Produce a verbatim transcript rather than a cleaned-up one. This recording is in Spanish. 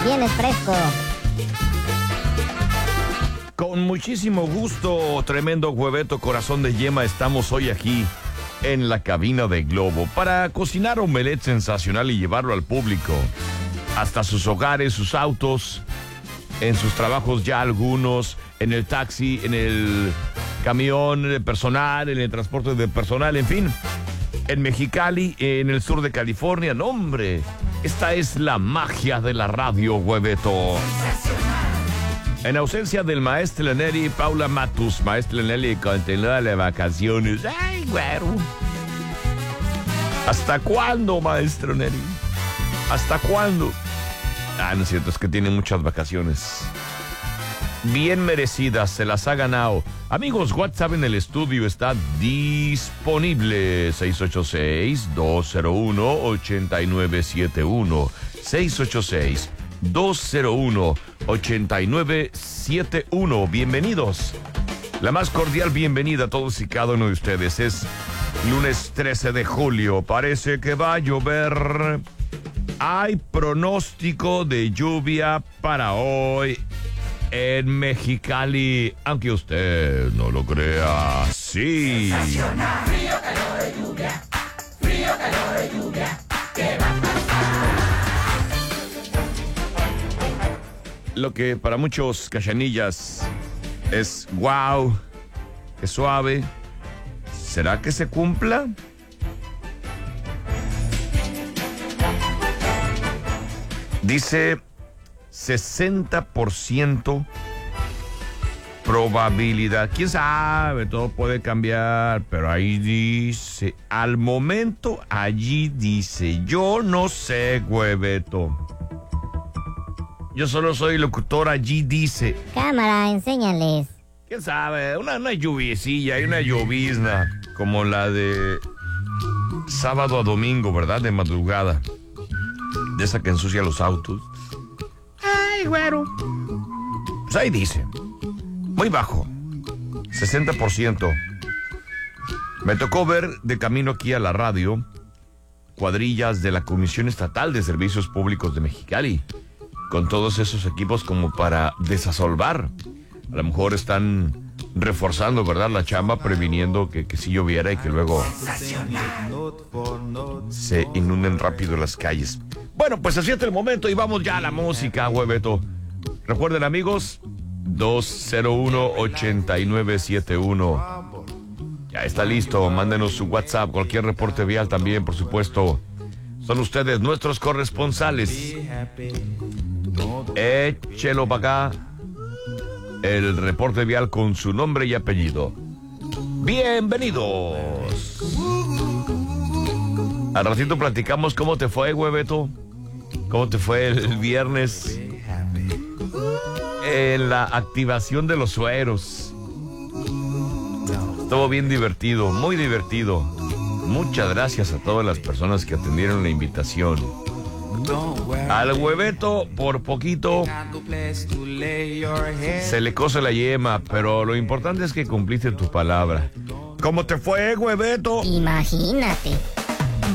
Vienes fresco. Con muchísimo gusto, tremendo hueveto, corazón de yema, estamos hoy aquí en la cabina de Globo para cocinar omelette sensacional y llevarlo al público, hasta sus hogares, sus autos, en sus trabajos ya algunos, en el taxi, en el camión personal, en el transporte de personal, en fin, en Mexicali, en el sur de California. No, hombre, esta es la magia de la radio, hueveto. En ausencia del maestro Lenelli, Paula Matus. Maestro Lenelli continúa de vacaciones. ¡Ay, güero! ¿Hasta cuándo, maestro Lenelli? ¿Hasta cuándo? Ah, no es cierto, es que tiene muchas vacaciones. Bien merecidas, se las ha ganado. Amigos, WhatsApp en el estudio está disponible. seis ocho seis, dos cero uno, ocho nueve siete uno. seis ocho seis, dos cero uno, ocho nueve siete uno. Bienvenidos. La más cordial bienvenida a todos y cada uno de ustedes. Es lunes trece de julio. Parece que va a llover. Hay pronóstico de lluvia para hoy en Mexicali, aunque usted no lo crea. Sí. Sensacional. Frío, calor de lluvia. Frío, calor de lluvia. ¿Qué va a pasar? Lo que para muchos cachanillas es wow, qué suave. ¿Será que se cumpla? Dice sesenta por ciento probabilidad. ¿Quién sabe? Todo puede cambiar, pero ahí dice, al momento allí dice, yo no sé, hueveto. Yo solo soy locutor, allí dice. Cámara, enséñales. ¿Quién sabe? Una, una lluviecilla y una llovizna, como la de sábado a domingo, ¿verdad? De madrugada. De esa que ensucia los autos. Ay, güero. Pues ahí dice. Muy bajo. sesenta por ciento. Me tocó ver de camino aquí a la radio cuadrillas de la Comisión Estatal de Servicios Públicos de Mexicali, con todos esos equipos como para desasolvar. A lo mejor están reforzando, ¿verdad?, la chamba, previniendo que, que si lloviera y que luego se inunden rápido las calles. Bueno, pues así está el momento y vamos ya a la música, hueveto. Recuerden, amigos, dos cero uno, ocho nueve siete uno. Ya está listo, mándenos su WhatsApp, cualquier reporte vial también, por supuesto. Son ustedes nuestros corresponsales. Échelo para acá. El reporte vial con su nombre y apellido. Bienvenidos. Al ratito platicamos cómo te fue, hueveto. ¿Cómo te fue el viernes en la activación de los sueros? Estuvo bien divertido, muy divertido. Muchas gracias a todas las personas que atendieron la invitación. Al hueveto, por poquito, se le cose la yema, pero lo importante es que cumpliste tu palabra. ¿Cómo te fue, hueveto? Imagínate.